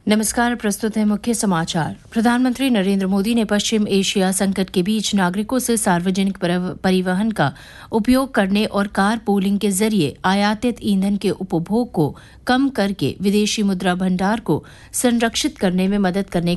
नमस्कार, प्रस्तुत है मुख्य समाचार। प्रधानमंत्री नरेंद्र मोदी ने पश्चिम एशिया संकट के बीच नागरिकों से सार्वजनिक परिवहन का उपयोग करने और कार पूलिंग के जरिए आयातित ईंधन के उपभोग को कम करके विदेशी मुद्रा भंडार को संरक्षित करने में मदद करने